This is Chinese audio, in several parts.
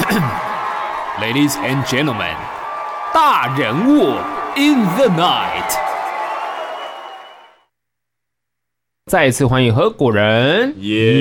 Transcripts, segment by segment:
Ladies and gentlemen， 大人物 in the night。再一次欢迎合伙人，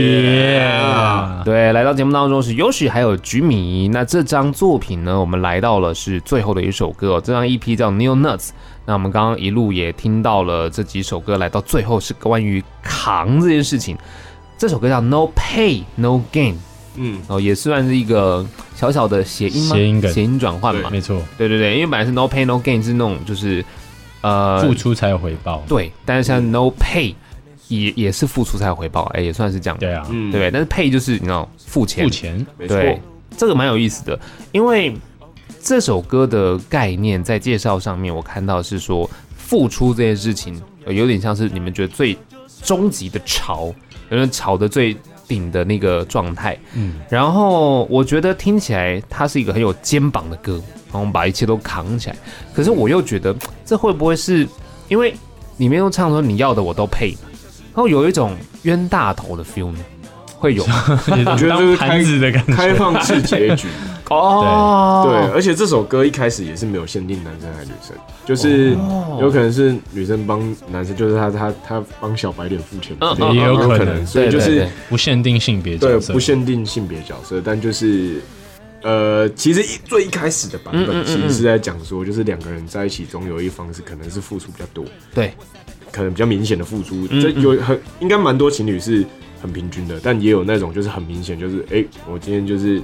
对，来到节目当中是 Yoshi 还有菊米。那这张作品呢，我们来到了是最后的一首歌，这张 EP 叫 New Nuts。那我们刚刚一路也听到了这几首歌，来到最后是关于扛这件事情。这首歌叫 No Pay No Gain， 也算是一个小小的谐音吗？谐音转换嘛， 没错， 对，因为本来是 No Pay No Gain 是那种就是付出才有回报， 对，但是现在 No Pay 也是付出才有回报，也算是这样， 对啊， 对，但是 Pay 就是你知道付钱，对，这个蛮有意思的，因为这首歌的概念在介绍上面，我看到是说付出这件事情，有点像是你们觉得最终极的潮，有人潮的最顶的那个状态，然后我觉得听起来它是一个很有肩膀的歌，然后我们把一切都扛起来。可是我又觉得这会不会是因为里面又唱说你要的我都配，然后有一种冤大头的 feel 呢？会有， 我觉得这是开放式结局哦， 对，而且这首歌一开始也是没有限定男生还是女生，就是有可能是女生帮男生，就是他帮小白脸付钱， 也有可能， 所以就是不限定性别角色， 对，不限定性别角色，但就是其实最一开始的版本其实是在讲说，就是两个人在一起，总有一方是可能是付出比较多， 对， 可能比较明显的付出，这应该蛮多情侣是很平均的，但也有那种就是很明显，就是我今天就是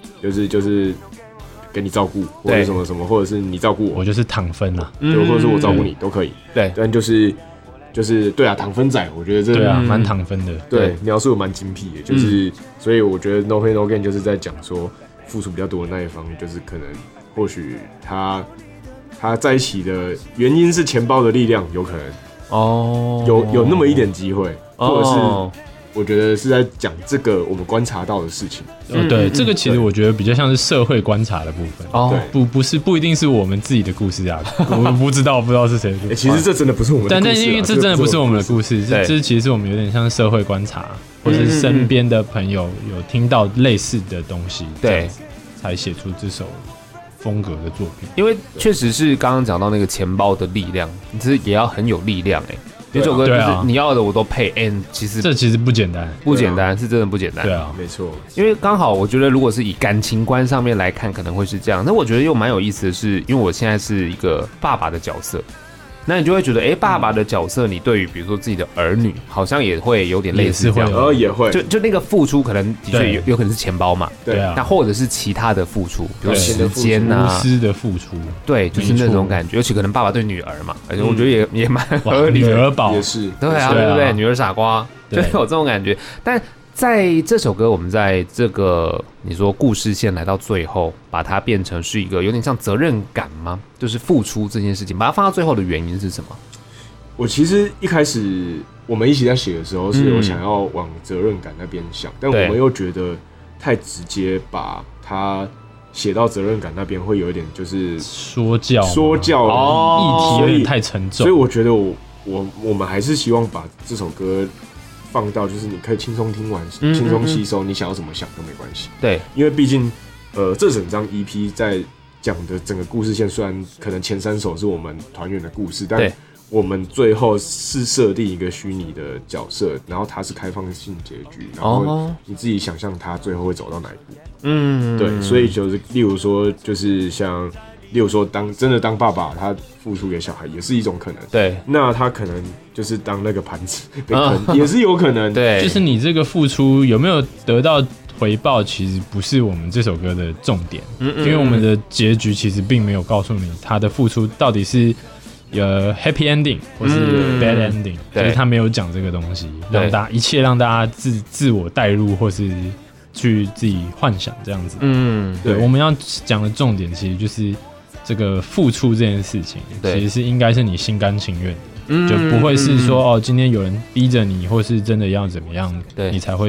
给你照顾，或者什么什么，或者是你照顾我就是躺分啊， 对，或者是我照顾你都可以， 对， 但就是对啊，躺分仔，我觉得这对啊，蛮躺分的， 对，描述蛮精辟的，就是所以我觉得 No Pay No Gain 就是在讲说付出比较多的那一方，就是可能或许他在一起的原因是钱包的力量，有可能有那么一点机会，或者是。我觉得是在讲这个我们观察到的事情。 对，这个其实我觉得比较像是社会观察的部分。不一定是我们自己的故事啊。我们不知道是谁的故事。 其实这真的不是我们的故事。 但因为这真的不是我们的故事，这其实是我们有点像社会观察，或是身边的朋友有听到类似的东西，对，才写出这首风格的作品。 因为确实是刚刚讲到那个钱包的力量，其实也要很有力量有首歌就是你要的我都配，其实这其实不简单， 是真的不简单。 对啊，没错。 因为刚好我觉得，如果是以感情观上面来看，可能会是这样。那我觉得又蛮有意思的是，因为我现在是一个爸爸的角色，那你就会觉得，爸爸的角色，你对于比如说自己的儿女，好像也会有点类似这样， 也会， 就那个付出，可能的确有可能是钱包嘛， 对啊， 那或者是其他的付出，比如时间啊， 无私的付出， 对，就是那种感觉。尤其可能爸爸对女儿嘛，而且我觉得也蛮合理的， 女儿宝也是， 对啊，对不对？女儿傻瓜，就有这种感觉，但。在这首歌，我们在这个你说故事线来到最后，把它变成是一个有点像责任感吗？就是付出这件事情，把它放到最后的原因是什么？ 我其实一开始我们一起在写的时候是有想要往责任感那边想，但我们又觉得太直接把它写到责任感那边，会有一点就是说教议题有点太沉重， 所以我觉得我们还是希望把这首歌。放到就是你可以轻松听完，轻松吸收，你想要怎么想都没关系。 对， 因为毕竟这整张 EP 在讲的整个故事线，虽然可能前3首是我们团员的故事，但我们最后是设定一个虚拟的角色，然后它是开放性结局，然后你自己想象它最后会走到哪一步。对，所以就是例如说，就是像。例如说，真的当爸爸，他付出给小孩也是一种可能。 对， 那他可能就是当那个盘子被坑，也是有可能。 对， 就是你这个付出有没有得到回报，其实不是我们这首歌的重点。因为我们的结局其实并没有告诉你他的付出到底是happy ending 或是 bad ending，就是他没有讲这个东西，让大家自我代入或是去自己幻想这样子。对，我们要讲的重点其实就是。这个付出这件事情，其实是应该是你心甘情愿的，就不会是说今天有人逼着你，或是真的要怎么样，你才会